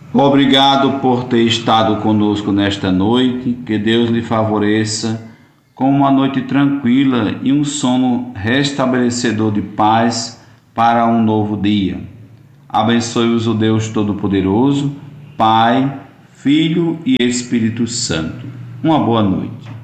Obrigado por ter estado conosco nesta noite. Que Deus lhe favoreça com uma noite tranquila e um sono restabelecedor de paz para um novo dia. Abençoe-os o Deus Todo-Poderoso, Pai, Filho e Espírito Santo. Uma boa noite.